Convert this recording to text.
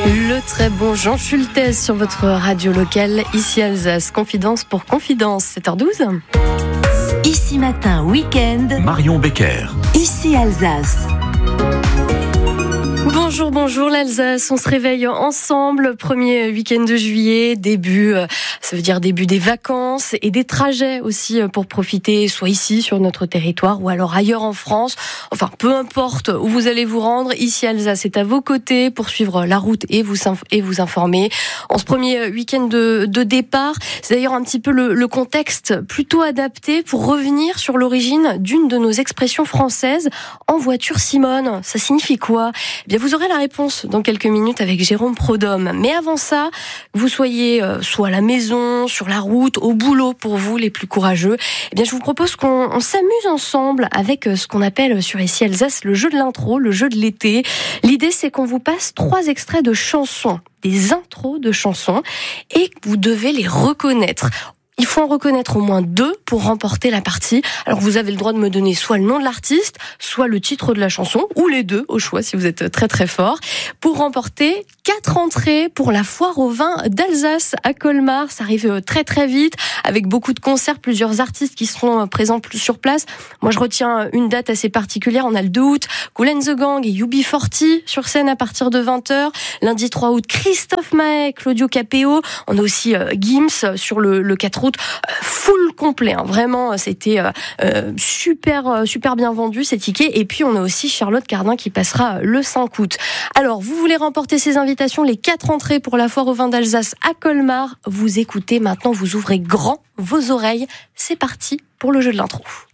Le très bon Jean Schultes sur votre radio locale, ici Alsace. Confidence pour confidence, 7h12. Ici Matin, week-end. Marion Becker. Ici Alsace. Bonjour l'Alsace, on se réveille ensemble, premier week-end de juillet, ça veut dire début des vacances et des trajets aussi pour profiter, soit ici sur notre territoire ou alors ailleurs en France. Enfin, peu importe où vous allez vous rendre, ici Alsace est à vos côtés pour suivre la route et vous informer. En ce premier week-end de départ, c'est d'ailleurs un petit peu le contexte plutôt adapté pour revenir sur l'origine d'une de nos expressions françaises. En voiture Simone, ça signifie quoi ? Eh bien, vous aurez la réponse dans quelques minutes avec Jérôme Prodhomme. Mais avant ça, vous soyez soit à la maison, sur la route, au boulot pour vous les plus courageux, eh bien, je vous propose qu'on s'amuse ensemble avec ce qu'on appelle sur ici Alsace le jeu de l'intro, le jeu de l'été. L'idée, c'est qu'on vous passe 3 extraits de chansons, des intros de chansons, et vous devez les reconnaître. Il faut en reconnaître au moins 2 pour remporter la partie. Alors vous avez le droit de me donner soit le nom de l'artiste, soit le titre de la chanson, ou les 2 au choix si vous êtes très très fort, pour remporter 4 entrées pour la foire au vin d'Alsace à Colmar. Ça arrive très très vite, avec beaucoup de concerts, plusieurs artistes qui seront présents sur place. Moi je retiens une date assez particulière, on a le 2 août, Kool & the Gang et UB40 sur scène à partir de 20h. Lundi 3 août, Christophe Maé, Claudio Capéo. On a aussi Gims sur le 4 août. Full complet, hein. Vraiment c'était super bien vendu ces tickets. Et puis on a aussi Charlotte Cardin qui passera le 5 août. Alors vous voulez remporter ces invitations, les 4 entrées pour la foire au vin d'Alsace à Colmar. Vous écoutez maintenant, vous ouvrez grand vos oreilles. C'est parti pour le jeu de l'intro.